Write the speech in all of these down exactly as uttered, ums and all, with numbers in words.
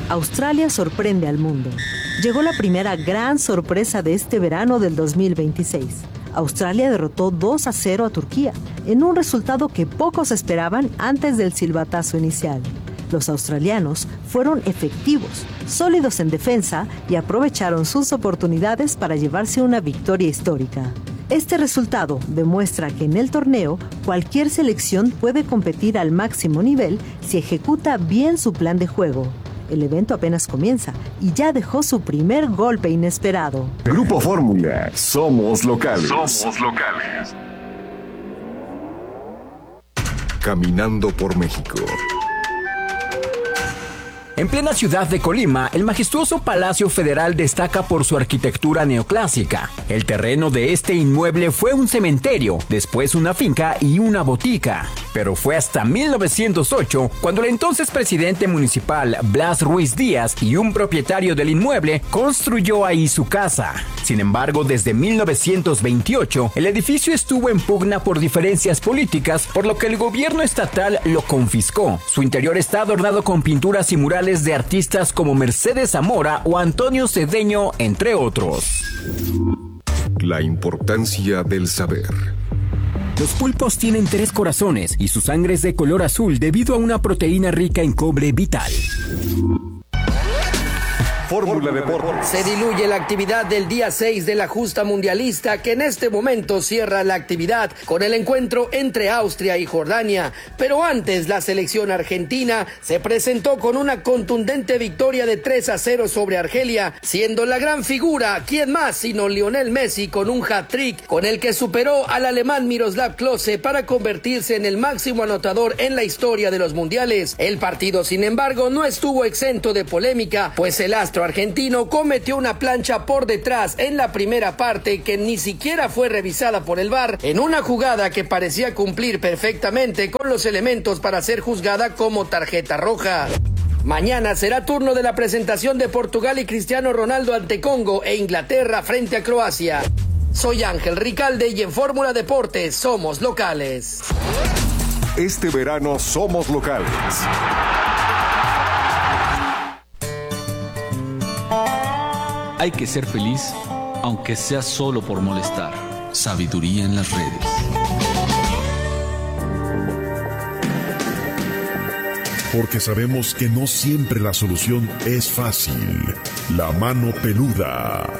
Australia sorprende al mundo. Llegó la primera gran sorpresa de este verano del dos mil veintiséis. Australia derrotó dos a cero a Turquía, en un resultado que pocos esperaban antes del silbatazo inicial. Los australianos fueron efectivos, sólidos en defensa y aprovecharon sus oportunidades para llevarse una victoria histórica. Este resultado demuestra que en el torneo cualquier selección puede competir al máximo nivel si ejecuta bien su plan de juego. El evento apenas comienza y ya dejó su primer golpe inesperado. Grupo Fórmula, somos locales. Somos locales. Caminando por México. En plena ciudad de Colima, el majestuoso Palacio Federal destaca por su arquitectura neoclásica. El terreno de este inmueble fue un cementerio, después una finca y una botica. Pero fue hasta mil novecientos ocho cuando el entonces presidente municipal Blas Ruiz Díaz y un propietario del inmueble construyó ahí su casa. Sin embargo, desde mil novecientos veintiocho, el edificio estuvo en pugna por diferencias políticas, por lo que el gobierno estatal lo confiscó. Su interior está adornado con pinturas y murales de artistas como Mercedes Zamora o Antonio Cedeño, entre otros. La importancia del saber. Los pulpos tienen tres corazones y su sangre es de color azul debido a una proteína rica en cobre vital. Fórmula Deportes. Se diluye la actividad del día seis de la justa mundialista, que en este momento cierra la actividad con el encuentro entre Austria y Jordania. Pero antes, la selección argentina se presentó con una contundente victoria de tres a cero sobre Argelia, siendo la gran figura, ¿quién más sino Lionel Messi, con un hat-trick con el que superó al alemán Miroslav Klose para convertirse en el máximo anotador en la historia de los mundiales. El partido, sin embargo, no estuvo exento de polémica, pues el astro argentino cometió una plancha por detrás en la primera parte que ni siquiera fue revisada por el V A R, en una jugada que parecía cumplir perfectamente con los elementos para ser juzgada como tarjeta roja. Mañana será turno de la presentación de Portugal y Cristiano Ronaldo ante Congo e Inglaterra frente a Croacia. Soy Ángel Ricalde y en Fórmula Deportes somos locales. Este verano somos locales. Hay que ser feliz, aunque sea solo por molestar. Sabiduría en las redes. Porque sabemos que no siempre la solución es fácil. La mano peluda.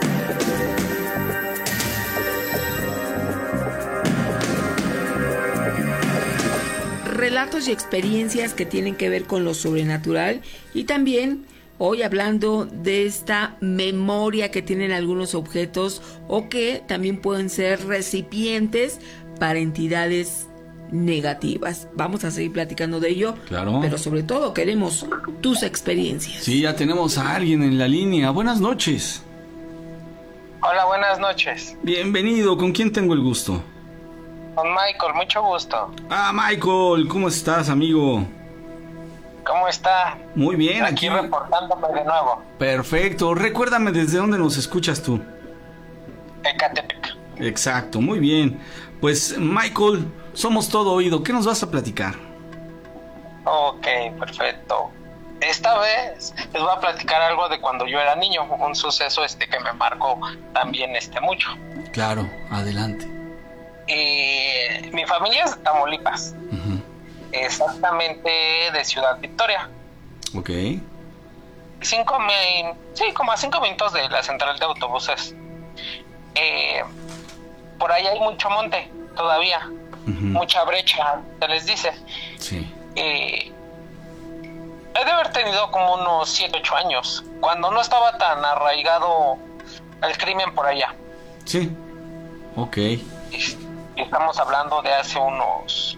Relatos y experiencias que tienen que ver con lo sobrenatural, y también hoy hablando de esta memoria que tienen algunos objetos o que también pueden ser recipientes para entidades negativas. Vamos a seguir platicando de ello, claro, pero sobre todo queremos tus experiencias. Sí, ya tenemos a alguien en la línea. Buenas noches. Hola, buenas noches. Bienvenido. ¿Con quién tengo el gusto? Con Michael, mucho gusto. Ah, Michael, ¿cómo estás, amigo? ¿Cómo está? Muy bien, aquí, aquí reportándome de nuevo. Perfecto. Recuérdame desde dónde nos escuchas tú. Ecatepec. Exacto, muy bien. Pues, Michael, somos todo oído. ¿Qué nos vas a platicar? Ok, perfecto. Esta vez les voy a platicar algo de cuando yo era niño, un suceso este que me marcó también este mucho. Claro, adelante. Eh, mi familia es de Tamaulipas. Uh-huh. Exactamente de Ciudad Victoria. Ok. Cinco me, sí, como a cinco minutos de la central de autobuses. Eh, por ahí hay mucho monte todavía, uh-huh. mucha brecha, se les dice. Sí. Eh, he de haber tenido como unos siete, ocho años, cuando no estaba tan arraigado el crimen por allá. Sí. Ok. Y, y estamos hablando de hace unos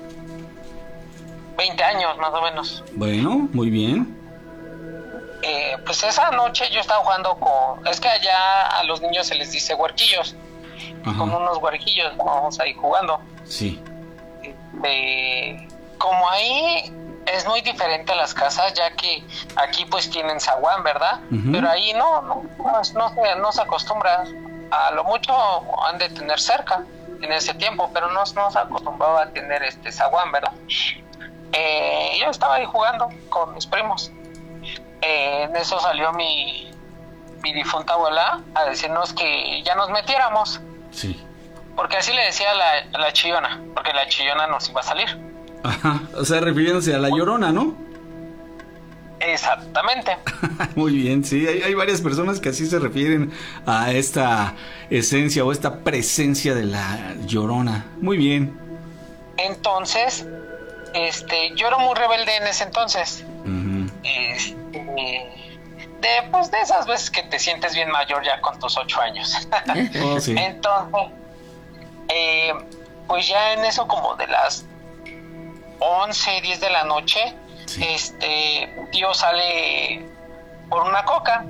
veinte años más o menos. Bueno, muy bien. Eh, pues esa noche yo estaba jugando con... Es que allá a los niños se les dice huerquillos. Ajá. Con unos huerquillos vamos ahí jugando. Sí. Eh, como ahí es muy diferente a las casas, ya que aquí pues tienen zaguán, ¿verdad? Uh-huh. Pero ahí no, no, no, no, se, no se acostumbra. A lo mucho han de tener cerca en ese tiempo, pero no, no se acostumbraba a tener este zaguán, ¿verdad? Eh, yo estaba ahí jugando con mis primos. eh, en eso salió mi, mi difunta abuela a decirnos que ya nos metiéramos. Sí. Porque así le decía la, la chillona, porque la chillona nos iba a salir. Ajá, o sea, refiriéndose a la Llorona, ¿no? Exactamente. Muy bien, sí, hay, hay varias personas que así se refieren a esta esencia o esta presencia de la Llorona. Muy bien. Entonces, este, yo era muy rebelde en ese entonces. Uh-huh. Este, de, pues, de esas veces que te sientes bien mayor ya con tus ocho años. Oh, sí. Entonces, eh, pues ya en eso como de las once, diez de la noche, sí. este, tío sale por una coca.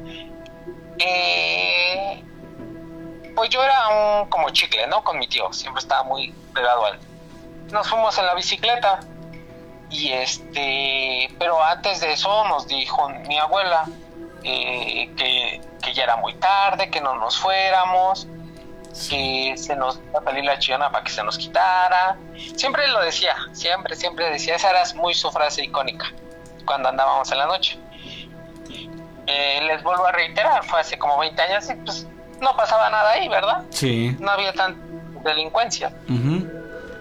Eh, pues yo era un como chicle, ¿no? Con mi tío, siempre estaba muy pegado a él. Nos fuimos en la bicicleta y este, pero antes de eso nos dijo mi abuela eh, que, que ya era muy tarde, que no nos fuéramos, que se nos iba a salir la chillona para que se nos quitara. Siempre lo decía, siempre, siempre decía, esa era muy su frase icónica cuando andábamos en la noche. Eh, les vuelvo a reiterar, fue hace como veinte años y pues no pasaba nada ahí, ¿verdad? Sí. No había tanta delincuencia. Uh-huh.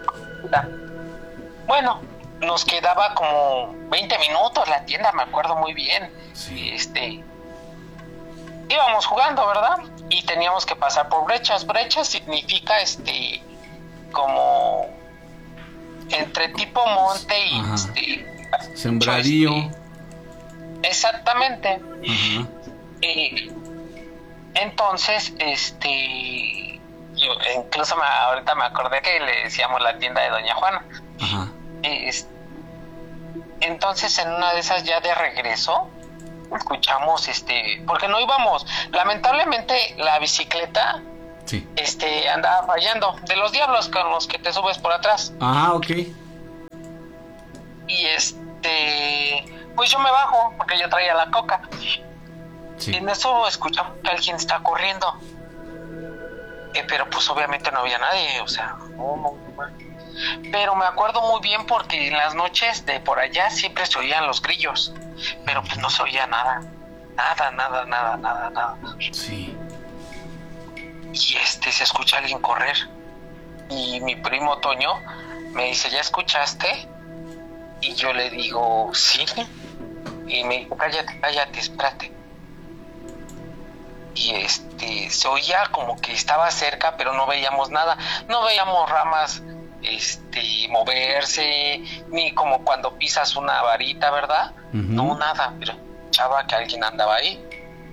Bueno, nos quedaba como veinte minutos la tienda, me acuerdo muy bien. Sí. Este, íbamos jugando, ¿verdad? Y teníamos que pasar por brechas. Brechas significa este como entre tipo monte y Ajá. este sembradío. Este, exactamente. Ajá. Eh, entonces, este yo incluso me, ahorita me acordé que le decíamos la tienda de Doña Juana. Ajá. Es, entonces en una de esas ya de regreso escuchamos este porque no íbamos, lamentablemente la bicicleta sí. este andaba fallando de los diablos con los que te subes por atrás. Ah, ok. Y este pues yo me bajo porque yo traía la coca. Sí. Y en eso escuchamos que alguien está corriendo. Eh, pero pues obviamente no había nadie, o sea, no, no, no. Pero me acuerdo muy bien porque en las noches de por allá siempre se oían los grillos, pero pues no se oía nada, nada, nada, nada, nada, nada. Sí. Y este, se escucha alguien correr. Y mi primo Toño me dice, ¿ya escuchaste? Y yo le digo, sí. Y me dijo, cállate, cállate, espérate. Y este, se oía como que estaba cerca, pero no veíamos nada. No veíamos ramas este moverse, ni como cuando pisas una varita, ¿verdad? Uh-huh. No, nada, pero escuchaba que alguien andaba ahí.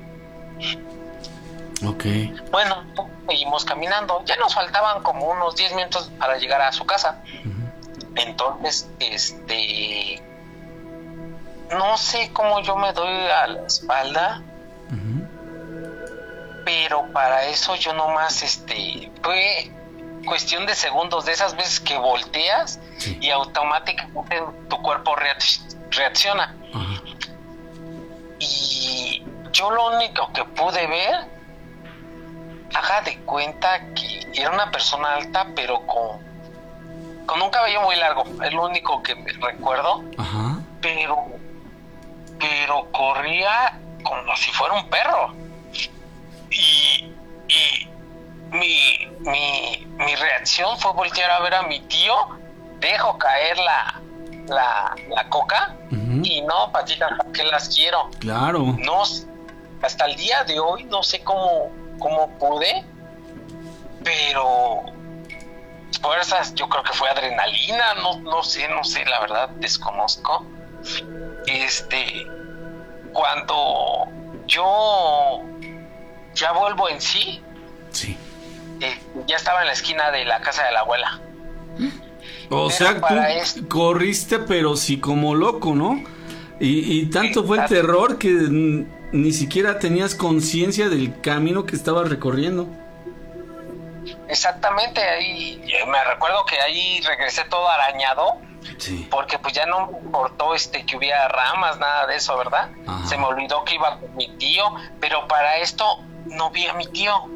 Ok. Bueno, seguimos caminando. Ya nos faltaban como unos diez minutos para llegar a su casa. Uh-huh. Entonces, este, no sé cómo yo me doy a la espalda. Uh-huh. Pero para eso yo nomás, este, fue cuestión de segundos, de esas veces que volteas sí. y automáticamente tu cuerpo reacciona. Uh-huh. Y yo lo único que pude ver, haga de cuenta que era una persona alta, pero con, con un cabello muy largo, es lo único que me recuerdo. Uh-huh. Pero, pero corría como si fuera un perro. Y, y mi, mi, mi reacción fue voltear a ver a mi tío, dejo caer la, la, la coca, uh-huh. y no, patitas, que las quiero. Claro. No, hasta el día de hoy no sé cómo, cómo pude, pero fuerzas, yo creo que fue adrenalina, no, no sé, no sé, la verdad, desconozco. Este, cuando yo ya vuelvo en sí, sí. Eh, ya estaba en la esquina de la casa de la abuela. O pero sea, tú esto... corriste, pero sí como loco, ¿no? Y, y tanto sí, fue el terror que n- ni siquiera tenías conciencia del camino que estabas recorriendo. Exactamente, ahí me recuerdo que ahí regresé todo arañado. Sí. Porque pues ya no me importó este que hubiera ramas, nada de eso, ¿verdad? Ajá. Se me olvidó que iba con mi tío, pero para esto no vi a mi tío.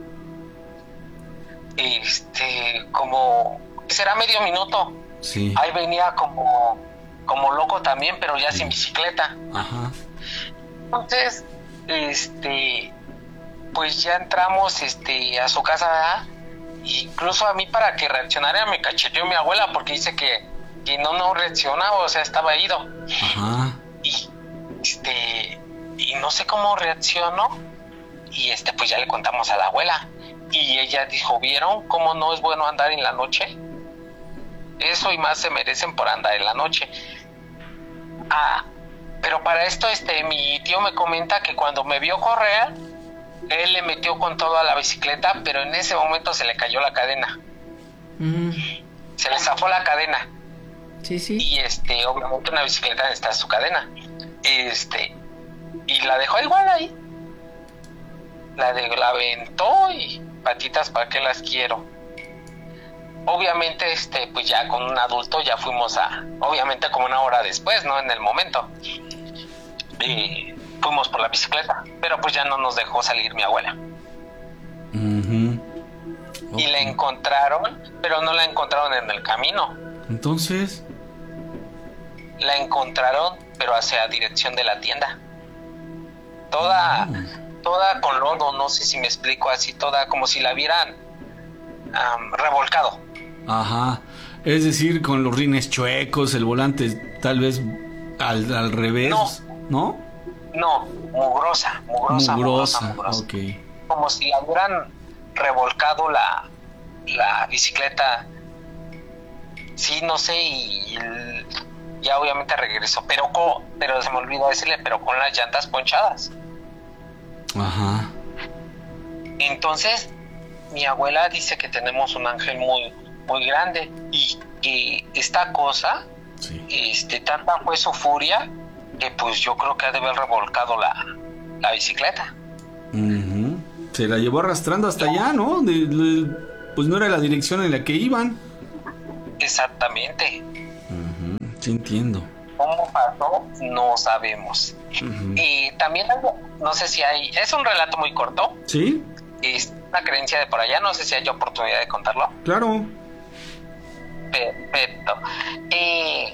Este, como será medio minuto. Sí. Ahí venía como como loco también, pero ya sí. sin bicicleta. Ajá. entonces, este, pues ya entramos, este, a su casa, ¿verdad? Incluso a mí, para que reaccionara, me cacheteó mi abuela, porque dice que, que no, no reaccionaba, o sea, estaba ido. Ajá. Y, este, y no sé cómo reaccionó, y este, pues ya le contamos a la abuela, y ella dijo, ¿vieron cómo no es bueno andar en la noche? Eso y más se merecen por andar en la noche. Ah, pero para esto, este, mi tío me comenta que cuando me vio correr, él le metió con todo a la bicicleta, pero en ese momento se le cayó la cadena. Mm. Se le zafó la cadena. Sí, sí. Y este, obviamente una bicicleta necesita su cadena. Este, y la dejó igual ahí. La de, la aventó y patitas, ¿para qué las quiero? Obviamente, este, pues ya con un adulto ya fuimos a, obviamente como una hora después, ¿no? En el momento. Y fuimos por la bicicleta, pero pues ya no nos dejó salir mi abuela. Uh-huh. Okay. Y la encontraron, pero no la encontraron en el camino. Entonces, la encontraron, pero hacia dirección de la tienda. Toda, oh. toda con lodo, no sé si me explico, así toda como si la hubieran um, revolcado. Ajá. Es decir, con los rines chuecos, el volante tal vez al, al revés. No. ¿No? No, mugrosa, mugrosa, mugrosa, mugrosa. Okay. Como si la hubieran revolcado la, la bicicleta. Sí, no sé, y, y el, ya obviamente regresó, pero con, pero se me olvidó decirle, pero con las llantas ponchadas. Ajá. Entonces, mi abuela dice que tenemos un ángel muy, muy grande, y que esta cosa, sí. este, tanta fue su furia, que pues yo creo que ha de haber revolcado la, la bicicleta. Uh-huh. Se la llevó arrastrando hasta allá, ¿no? De, de, pues no era la dirección en la que iban. Exactamente. Uh-huh. Sí, entiendo. ¿Cómo pasó? No sabemos. Uh-huh. Y también, no sé si hay, es un relato muy corto. Sí. Es una creencia de por allá, no sé si hay oportunidad de contarlo. Claro. Perfecto. Eh...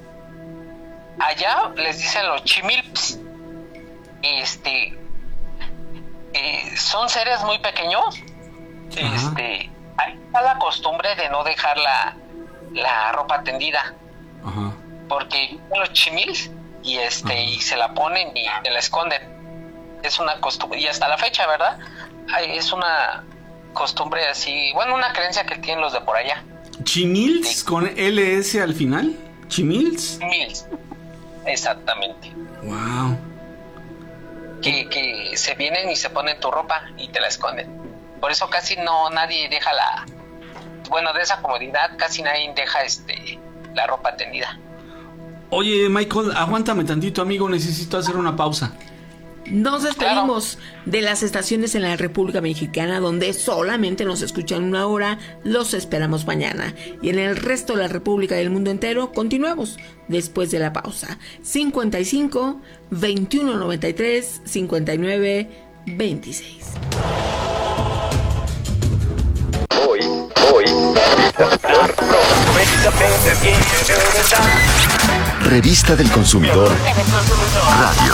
Allá les dicen los chimilps. Este eh, son seres muy pequeños. Ajá. Este hay la costumbre de no dejar la, la ropa tendida. Ajá. Porque los chimils y este Ajá. y se la ponen y se la esconden. Es una costumbre, y hasta la fecha, ¿verdad? Ay, es una costumbre así, bueno, una creencia que tienen los de por allá. ¿Chimils sí. con L S al final? ¿Chimils? Chimils. Exactamente. Wow. Que, que se vienen y se ponen tu ropa y te la esconden. Por eso casi no nadie deja la, bueno, de esa comodidad casi nadie deja este la ropa tendida. Oye, Michael, aguántame tantito, amigo, necesito hacer una pausa. Nos despedimos claro. de las estaciones en la República Mexicana, donde solamente nos escuchan una hora. Los esperamos mañana. Y en el resto de la República y del mundo entero, continuamos después de la pausa. cincuenta y cinco, veintiuno noventa y tres, cincuenta y nueve, veintiséis. Hoy, hoy, Revista del Consumidor Radio.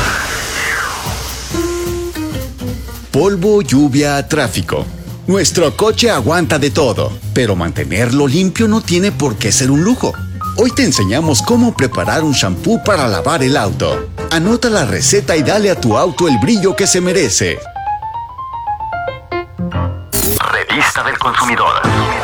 Polvo, lluvia, tráfico. Nuestro coche aguanta de todo, pero mantenerlo limpio no tiene por qué ser un lujo. Hoy te enseñamos cómo preparar un shampoo para lavar el auto. Anota la receta y dale a tu auto el brillo que se merece. Revista del Consumidor.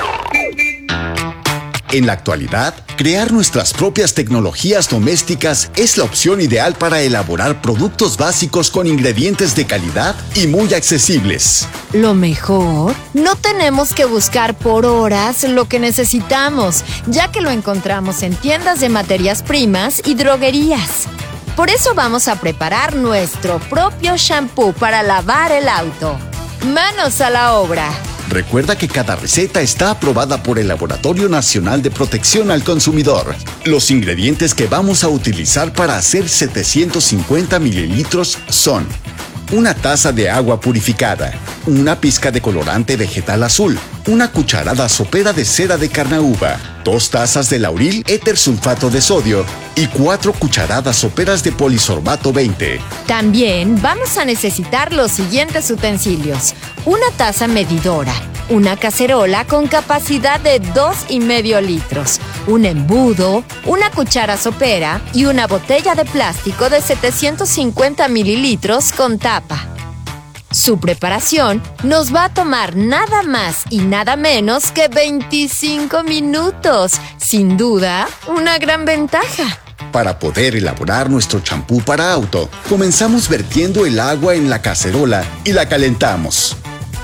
En la actualidad, crear nuestras propias tecnologías domésticas es la opción ideal para elaborar productos básicos con ingredientes de calidad y muy accesibles. Lo mejor, no tenemos que buscar por horas lo que necesitamos, ya que lo encontramos en tiendas de materias primas y droguerías. Por eso vamos a preparar nuestro propio shampoo para lavar el auto. ¡Manos a la obra! Recuerda que cada receta está aprobada por el Laboratorio Nacional de Protección al Consumidor. Los ingredientes que vamos a utilizar para hacer setecientos cincuenta mililitros son una taza de agua purificada, una pizca de colorante vegetal azul, una cucharada sopera de cera de carnauba, dos tazas de lauril éter sulfato de sodio y cuatro cucharadas soperas de polisorbato veinte. También vamos a necesitar los siguientes utensilios: una taza medidora, una cacerola con capacidad de dos y medio litros, un embudo, una cuchara sopera y una botella de plástico de setecientos cincuenta mililitros con tapa. Su preparación nos va a tomar nada más y nada menos que veinticinco minutos. Sin duda, una gran ventaja. Para poder elaborar nuestro champú para auto, comenzamos vertiendo el agua en la cacerola y la calentamos.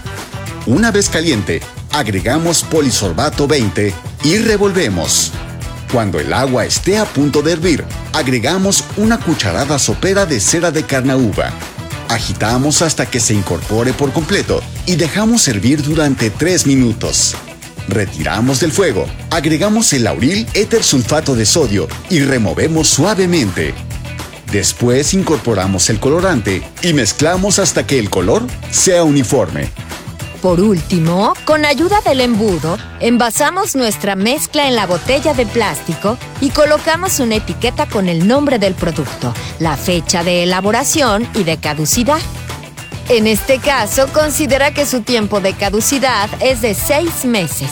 Una vez caliente, agregamos polisorbato veinte y revolvemos. Cuando el agua esté a punto de hervir, agregamos una cucharada sopera de cera de carnauba. Agitamos hasta que se incorpore por completo y dejamos hervir durante tres minutos. Retiramos del fuego, agregamos el lauril éter sulfato de sodio y removemos suavemente. Después incorporamos el colorante y mezclamos hasta que el color sea uniforme. Por último, con ayuda del embudo, envasamos nuestra mezcla en la botella de plástico y colocamos una etiqueta con el nombre del producto, la fecha de elaboración y de caducidad. En este caso, considera que su tiempo de caducidad es de seis meses.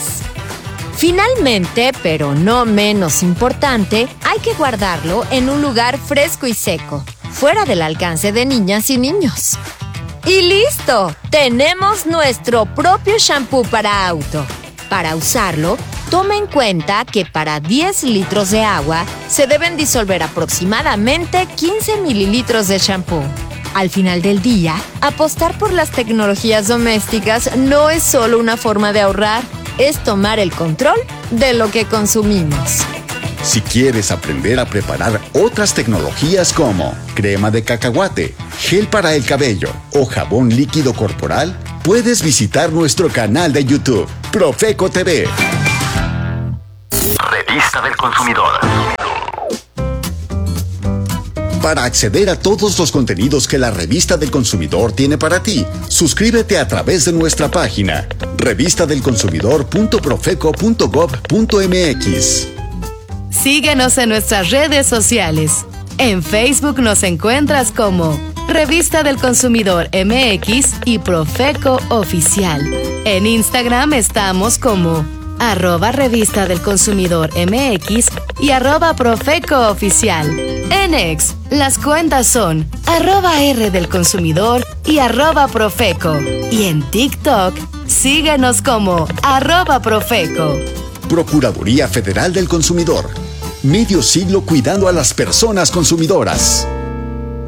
Finalmente, pero no menos importante, hay que guardarlo en un lugar fresco y seco, fuera del alcance de niñas y niños. ¡Y listo! Tenemos nuestro propio shampoo para auto. Para usarlo, toma en cuenta que para diez litros de agua se deben disolver aproximadamente quince mililitros de shampoo. Al final del día, apostar por las tecnologías domésticas no es solo una forma de ahorrar, es tomar el control de lo que consumimos. Si quieres aprender a preparar otras tecnologías como crema de cacahuate, gel para el cabello o jabón líquido corporal, puedes visitar nuestro canal de YouTube, Profeco T V. Revista del Consumidor. Para acceder a todos los contenidos que la Revista del Consumidor tiene para ti, suscríbete a través de nuestra página revista del consumidor punto profeco punto gob punto mx. Síguenos en nuestras redes sociales. En Facebook nos encuentras como Revista del Consumidor M X y Profeco Oficial. En Instagram estamos como arroba Revista del Consumidor M X y arroba Profeco Oficial. En X, las cuentas son arroba R del Consumidor y arroba Profeco. Y en TikTok, síguenos como arroba Profeco. Procuraduría Federal del Consumidor. Medio siglo cuidando a las personas consumidoras.